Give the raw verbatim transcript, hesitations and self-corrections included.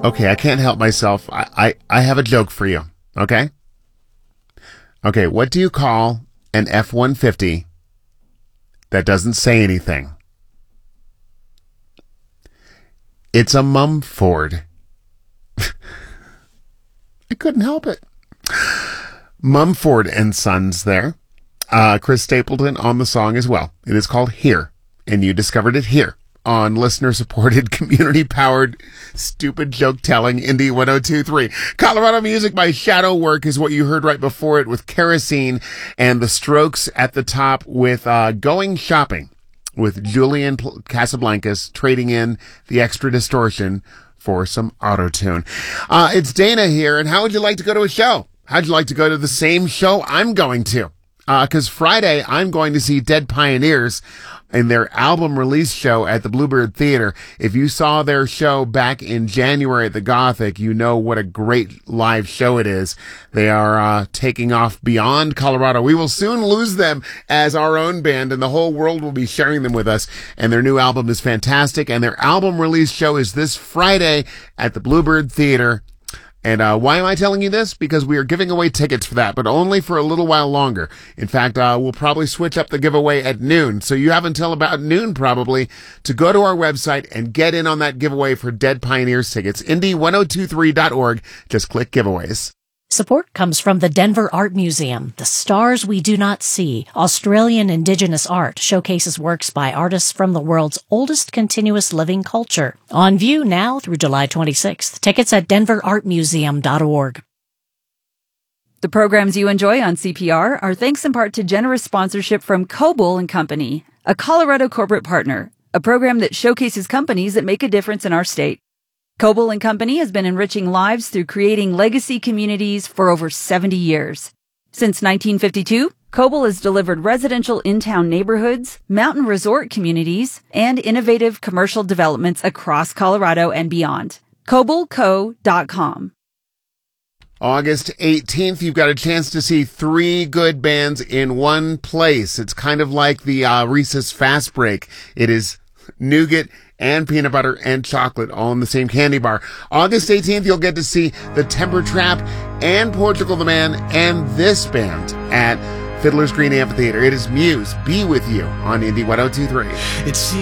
Okay, I can't help myself. I, I, I have a joke for you, okay? Okay, what do you call an F one fifty that doesn't say anything? It's a Mumford. I couldn't help it. Mumford and Sons there. Uh, Chris Stapleton on the song as well. It is called Here, and you discovered it here on listener-supported, community-powered, stupid joke-telling Indie one oh two point three. Colorado music by Shadow Work is what you heard right before it with Kerosene, and The Strokes at the top with uh, Going Shopping with Julian Casablancas trading in the extra distortion for some auto-tune. Uh, it's Dana here, and how would you like to go to a show? How'd you like to go to the same show I'm going to? Uh, cause Friday I'm going to see Dead Pioneers in their album release show at the Bluebird Theater. If you saw their show back in January at the Gothic, you know what a great live show it is. They are, uh, taking off beyond Colorado. We will soon lose them as our own band, and the whole world will be sharing them with us. And their new album is fantastic. And their album release show is this Friday at the Bluebird Theater. And uh why am I telling you this? Because we are giving away tickets for that, but only for a little while longer. In fact, uh we'll probably switch up the giveaway at noon. So you have until about noon probably to go to our website and get in on that giveaway for Dead Pioneers tickets. Indie ten twenty-three dot org. Just click giveaways. Support comes from the Denver Art Museum. The Stars We Do Not See, Australian Indigenous art, showcases works by artists from the world's oldest continuous living culture. On view now through July twenty-sixth. Tickets at denver art museum dot org. The programs you enjoy on C P R are thanks in part to generous sponsorship from Coble and Company, a Colorado corporate partner, a program that showcases companies that make a difference in our state. Coble and Company has been enriching lives through creating legacy communities for over seventy years. Since nineteen fifty-two, Coble has delivered residential in-town neighborhoods, mountain resort communities, and innovative commercial developments across Colorado and beyond. coble co dot com. August eighteenth, you've got a chance to see three good bands in one place. It's kind of like the uh, Reese's Fast Break. It is nougat and peanut butter and chocolate all in the same candy bar. August eighteenth, you'll get to see The Temper Trap and Portugal the Man and this band at Fiddler's Green Amphitheater. It is Muse, Be With You on Indie ten twenty-three. It's